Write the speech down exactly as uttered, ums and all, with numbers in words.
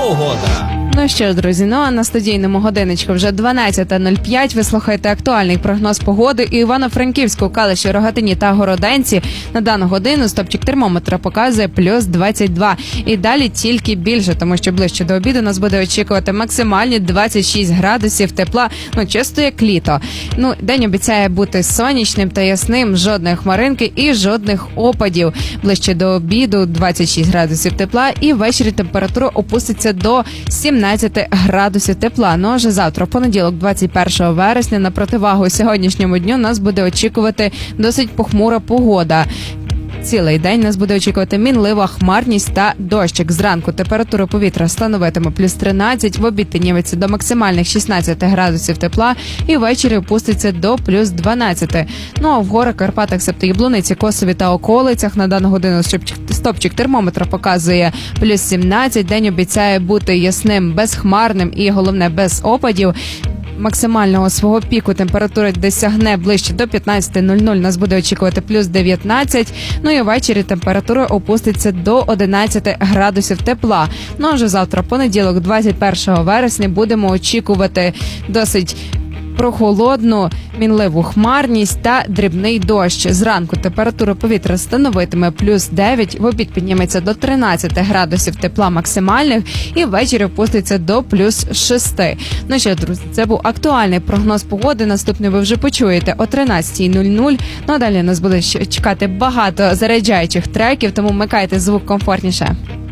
погода. Ну що ж, друзі, ну а на студійному годиночку вже дванадцята нуль п'ять. Ви слухаєте актуальний прогноз погоди. І Івано-Франківську, Калиші, Рогатині та Городенці на дану годину стопчик термометра показує плюс двадцять два. І далі тільки більше, тому що ближче до обіду нас буде очікувати максимальні двадцять шість градусів тепла, ну чисто як літо. Ну, день обіцяє бути сонячним та ясним, жодної хмаринки і жодних опадів. Ближче до обіду двадцять шість градусів тепла і ввечері температура опуститься до сімнадцяти градусів тепла. Ну, а вже завтра, в понеділок, двадцять першого вересня, на противагу сьогоднішньому дню нас буде очікувати досить похмура погода. Цілий день нас буде очікувати мінлива хмарність та дощик. Зранку температура повітря становитиме плюс тринадцять, в обід підніметься до максимальних шістнадцяти градусів тепла і ввечері опуститься до плюс дванадцяти. Ну а в горах, Карпатах, Септо, Яблуниці, Косові та околицях на дану годину стопчик термометра показує плюс сімнадцять. День обіцяє бути ясним, безхмарним і, головне, без опадів. Максимального свого піку температура досягне ближче до п'ятнадцяти нуль нуль. Нас буде очікувати плюс дев'ятнадцять. Ну і ввечері температура опуститься до одинадцяти градусів тепла. Ну а вже завтра, понеділок, двадцять першого вересня, будемо очікувати досить прохолодну, мінливу хмарність та дрібний дощ. Зранку температура повітря становитиме плюс дев'ять, в обід підніметься до тринадцяти градусів тепла максимальних і ввечері опуститься до плюс шести. Ну що, друзі, це був актуальний прогноз погоди. Наступний ви вже почуєте о тринадцятій нуль нуль. Ну а далі нас буде чекати багато заряджаючих треків, тому вмикайте звук комфортніше.